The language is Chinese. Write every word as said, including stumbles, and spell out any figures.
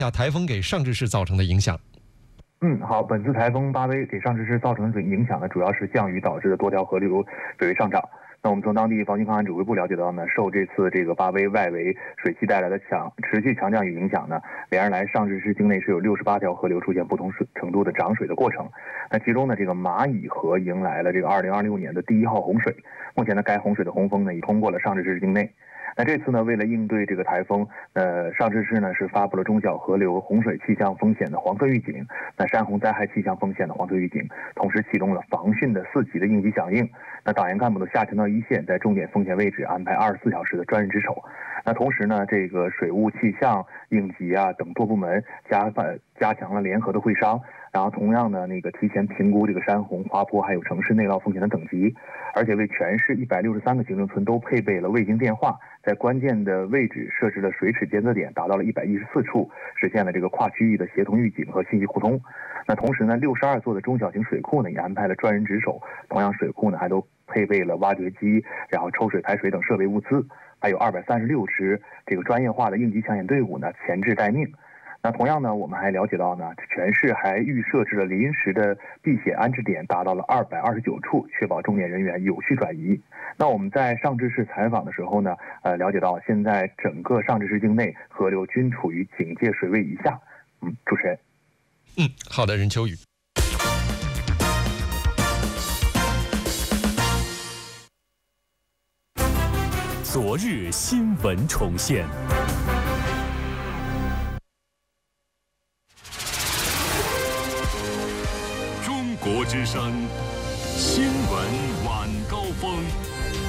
下台风给上志市造成的影响。 嗯，好，本次台风巴威给上志市造成的影响呢，主要是降雨导致的多条河流水位上涨。那我们从当地防汛抗旱指挥部了解到呢，受这次这个巴威外围水系带来的强持续强降雨影响呢，连日来上志市境内是有六十八条河流出现不同程度的涨水的过程。那其中呢，这个马乙河迎来了这个二零二六年的第一号洪水，目前呢，该洪水的洪峰呢已通过了上志市境内。那这次呢，为了应对这个台风，呃，上志市呢是发布了中小河流洪水气象风险的黄色预警，那山洪灾害气象风险的黄色预警，同时启动了防汛的四级的应急响应。那党员干部都下沉到一线，在重点风险位置安排二十四小时的专人值守。那同时呢，这个水务气象、应急啊等多部门加反加强了联合的会商，然后同样呢，那个提前评估这个山洪、滑坡还有城市内涝风险的等级，而且为全市一百六十三个行政村都配备了卫星电话，在关键的位置设置了水尺监测点，达到了一百一十四处，实现了这个跨区域的协同预警和信息互通。那同时呢，六十二座的中小型水库呢也安排了专人值守，同样水库呢还都配备了挖掘机，然后抽水排水等设备物资，还有二百三十六支这个专业化的应急抢险队伍呢前置待命。那同样呢，我们还了解到呢，全市还预设置了临时的避险安置点，达到了二百二十九处，确保重点人员有序转移。那我们在上志市采访的时候呢，呃，了解到现在整个上志市境内河流均处于警戒水位以下。嗯，主持人。 嗯，好的，任秋雨。 昨日新闻重现。中国之声新闻晚高峰。